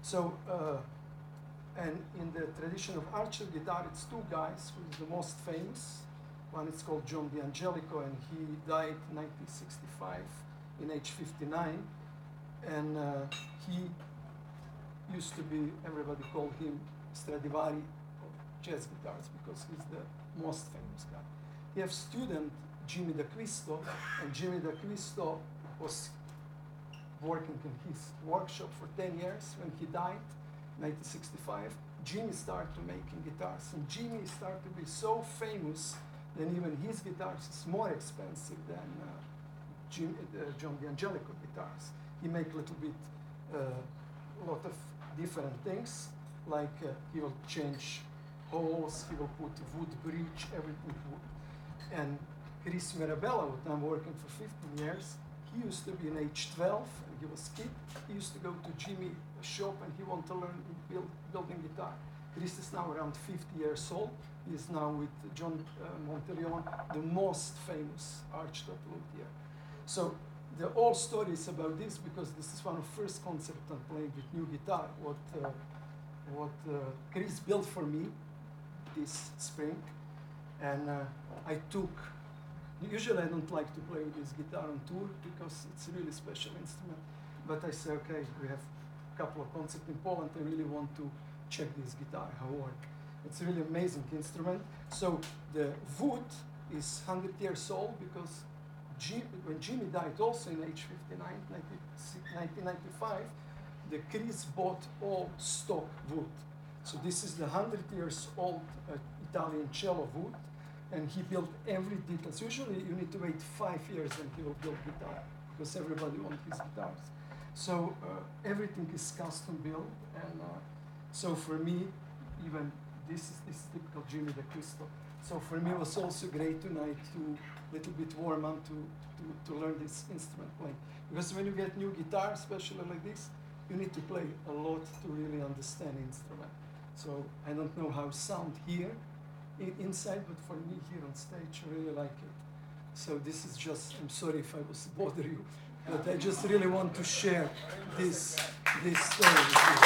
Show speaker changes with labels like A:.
A: So, and in the tradition of archer guitar, it's two guys who is the most famous. One is called John D'Angelico, and he died in 1965 in age 59. And he used to be, everybody called him Stradivari of jazz guitars because he's the most famous guy. He has student Jimmy D'Acquisto, and Jimmy D'Acquisto was working in his workshop for 10 years. When he died, 1965, Jimmy started making guitars, and Jimmy started to be so famous that even his guitars is more expensive than John D'Angelico guitars. He make a little bit, a lot of different things, like he will change holes, he will put wood bridge, everything wood. And Chris Mirabella, what I'm working for 15 years, he used to be in age 12, and he was kid. He used to go to Jimmy shop, and he wanted to learn building guitar. Chris is now around 50 years old. He is now with John Monteleone, the most famous archtop luthier. So the whole story is about this because this is one of the first concerts I'm playing with new guitar. What Chris built for me this spring, and I took. Usually I don't like to play with this guitar on tour because it's a really special instrument. But I say, okay, we have a couple of concerts in Poland. I really want to check this guitar, how it works. It's a really amazing instrument. So the wood is 100 years old because when Jimmy died also in age 59, 1995, the Chris bought all stock wood. So this is the 100 years old Italian cello wood. And he built every detail. So usually you need to wait 5 years and he will build guitar because everybody wants his guitars. So everything is custom built. And so for me, even this is typical Jimmy D'Acquisto. So for me it was also great tonight to little bit warm up to learn this instrument playing. Because when you get new guitar, especially like this, you need to play a lot to really understand the instrument. So I don't know how it sound here inside, but for me here on stage, I really like it. So this is just, I'm sorry if I was bother you, but I just really want to share this story with you.